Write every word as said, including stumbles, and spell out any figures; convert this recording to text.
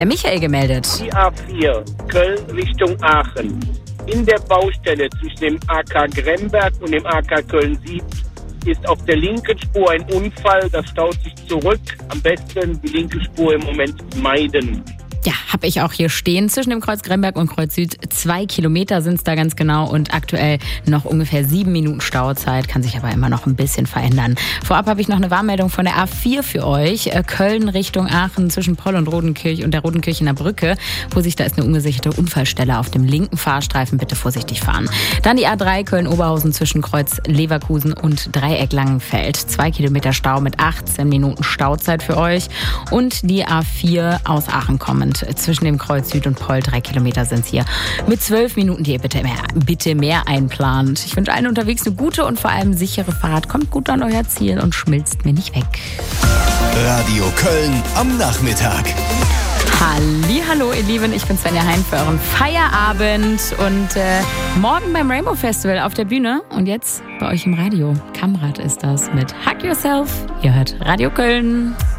Der Michael gemeldet. Die A vier, Köln Richtung Aachen. In der Baustelle zwischen dem A K Gremberg und dem A K Köln Süd ist auf der linken Spur ein Unfall. Das staut sich zurück. Am besten die linke Spur im Moment meiden. Ja, habe ich auch hier stehen. Zwischen dem Kreuz Gremberg und Kreuz Süd zwei Kilometer sind es da ganz genau und aktuell noch ungefähr sieben Minuten Stauzeit, kann sich aber immer noch ein bisschen verändern. Vorab habe ich noch eine Warnmeldung von der A vier für euch. Köln Richtung Aachen zwischen Poll und Rodenkirch und der Rodenkirchener Brücke. Vorsicht, da ist eine ungesicherte Unfallstelle auf dem linken Fahrstreifen. Bitte vorsichtig fahren. Dann die A drei Köln-Oberhausen zwischen Kreuz Leverkusen und Dreieck Langenfeld. Zwei Kilometer Stau mit achtzehn Minuten Stauzeit für euch. Und die A vier aus Aachen kommend zwischen dem Kreuz Süd und Poll, drei Kilometer sind es hier, mit zwölf Minuten, die ihr bitte mehr, bitte mehr einplant. Ich wünsche allen unterwegs eine gute und vor allem sichere Fahrt. Kommt gut an euer Ziel und schmilzt mir nicht weg. Radio Köln am Nachmittag. Hallihallo, ihr Lieben, ich bin Svenja Hein für euren Feierabend und äh, morgen beim Rainbow Festival auf der Bühne und jetzt bei euch im Radio. Kamrat ist das mit Hug Yourself. Ihr hört Radio Köln.